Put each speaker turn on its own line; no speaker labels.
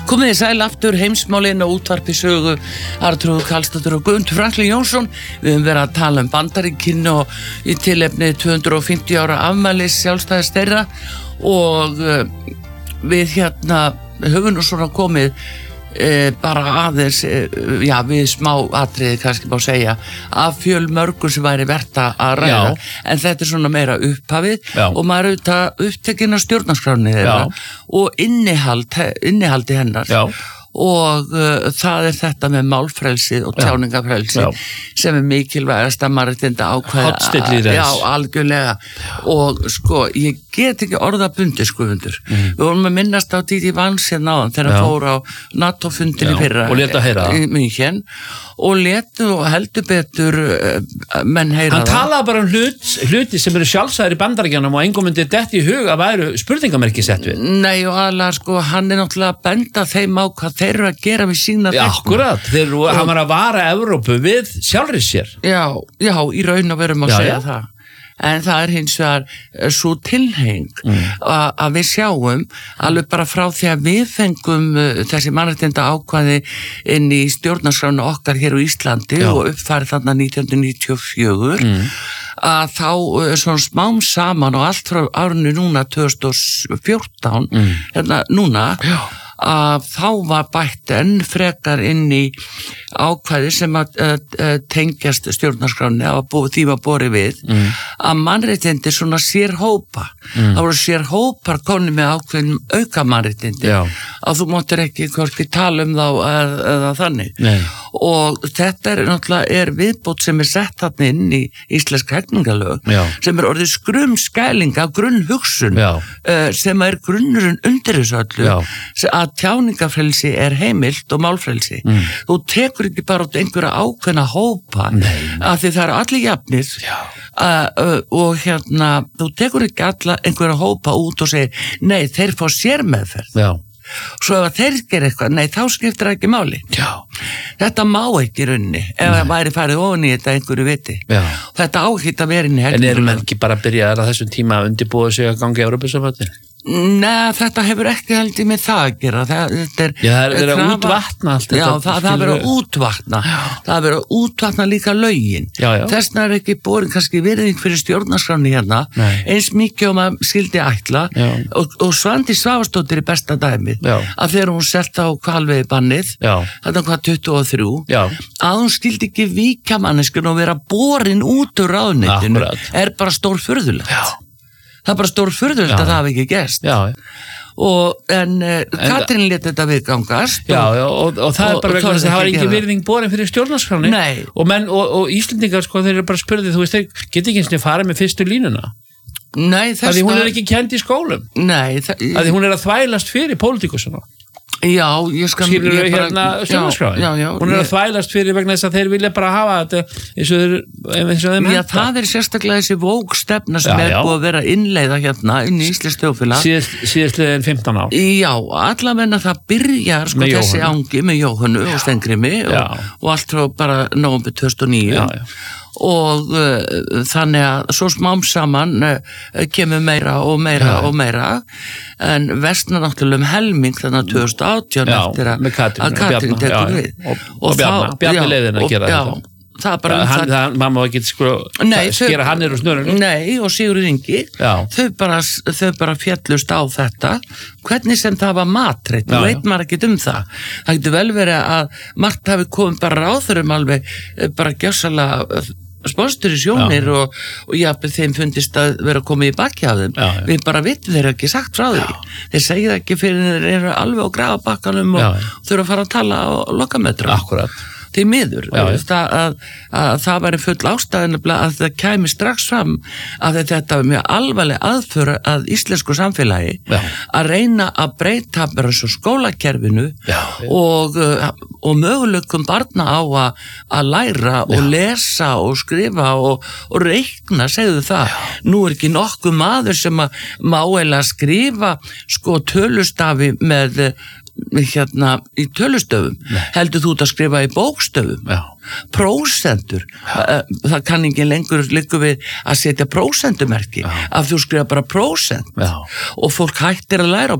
Komið sæl aftur heimsmálin og útvarpi sögu Arnþrúður Karlsdóttir og Guðmundur Franklín Jónsson. Við höfum verið að tala Bandaríkin og í tilefni 250 ára afmælis sjálfstæðis þeirra og við höfum nú svona komið bara aðeins við smá atriði kannski má segja af fjölmörgum sem væri vert að ræða en þetta svona meira upphafið og maður auðvitað upptekinn af stjórnarskránni þeirra og innihaldi hennar og það þetta með málfrelsi og tjáningafrelsi sem mikilvægast að mannréttinda ákvæða algjörlega og sko, ég get ekki orðabundi Guðmundur. Við vorum að minnast á Dídí Vance hérna áðan þegar hann fór á NATO-fundin í fyrra
og lét að heyra
í München og lét og heldur betur menn heyra
hann talaði bara hluti sem eru sjálfsæðir í Bandaríkjunum og engum myndi dett í hug að væru spurningamerki sett við.
Nei og aðlega sko, hann náttúrulega að benda þeim á hvað þeir eru að gera við sína
þegna. Akkurat, hann var að vara Evrópu við sjálfri sér.
Já, í raun og verum að segja það. En það hins vegar svo tilheng að við sjáum alveg bara frá því að við fengum þessi mannréttinda ákvæði inn í stjórnarskrána okkar hér á Íslandi og uppfærið þarna 1994 að þá svona smám saman og allt frá árinu núna 2014 núna að þá var bætt enn frekar inn í ákvæði sem að tengjast stjórnarskráni því var borið við að mannréttindi svona sérhópa það voru sérhópar konni með ákveðnum auka mannréttindi að þú máttir ekki hvorki tala þá eða þannig og þetta náttúrulega viðbót sem sett þarna inn í íslensk hegningalög sem orðið skrumskæling af grunnhugsun sem grunnurinn undir þessu öllu að tjáningafrelsi heimilt og málfrelsi. Þú tekur ekki bara út einhverja ákveðna hópa af því það eru allir jafnir og þú tekur ekki einhverja hópa út og segir nei, þeir fá sérmeðferð. Svo ef þeir gera eitthvað, nei, þá skiptir það ekki máli. Þetta má ekki í rauninni ef það væri farið ofan í þetta einhverju viti. Þetta áhitt að vera inn í
helginu. En erum við ekki bara að byrja að þessum tíma að undirbúa sig að gangi Evrópusambandið?
Nei, þetta hefur ekki heldur með það að gera. Þetta
það er að útvatna allt þetta.
Það er verið að útvatna. Það er verið að útvatna líka lögin. Þessna ekki borin kannski virðing fyrir stjórnarskráni hérna. Eins mikið maður skildi ætla og Svandís Svavarsdóttir besta dæmið. Að þegar hún sett á hvalveiði bannið, þetta hvað 23, að hún skildi ekki víkja manneskun og vera borin út úr ráðuneytinu bara stórfurðulegt. Það bara stórfurðulegt að það hafi ekki gerst. En Katrín lét þetta viðgangast
og það bara vegna þess að það var ekki virðing borin fyrir stjórnarskráni og Íslendingar sko þeir eru bara spurðið, þú veist, þeir geti ekki eins og farið með fyrstu línuna.
Nei,
því hún ekki kend í skólum.
Nei,
því hún að þvælast fyrir pólitíkusuna.
Já, ég skal
skilur við stjórnarskráin. Hún að þvælast fyrir vegna þess að þeir vilja bara hafa þetta eins og þeim
henta. Það sérstaklega þessi vókstefna sem búið að vera innleiða hérna inn í íslenskt þjóðfélag
síðastliðin 15 ár.
Já, allavegna það byrjar sko þessi ángi með Jóhannu og Stengrimi og allt frá bara nóvember 2009 og þannig að svo smám saman kemur meira og meira en vestna náttúrulega helming þannig að 2018 eftir að Katrín tekur við
og Bjarni leiðin að gera þetta.
Það er bara
mamma ekki skera hannir og snurur.
Nei, og Sigurður Ingi þau bara fjallust á þetta hvernig sem það var matreitt og veit maður ekki það. Það getur vel verið að margt hafi komið bara ráðurum alveg bara gjörsalega sponstur í sjónir og þeim fundist að vera komið í bakki af þeim. Við bara vitum þeir ekki sagt frá því. Þeir segja ekki fyrir þeir eru alveg á grafabakkanum og þurfa að fara að tala á lokametra.
Akkurat.
Því miður að það væri full ástæðan að það kæmi strax fram að þetta var mjög alvarleg aðför að íslensku samfélagi að reyna að breyta bara svo skólakerfinu og möguleikum barna á að læra og lesa og skrifa og reikna, segðu það. Nú ekki nokkuð maður sem að má eiginlega skrifa sko tölustafi með í tölustöfum. Heldur þú að skrifa í bókstöfum? Prósentur, það kann ekki lengur liggur við að setja prósentumerki af þú skrifa bara prósent og fólk hættir að læra á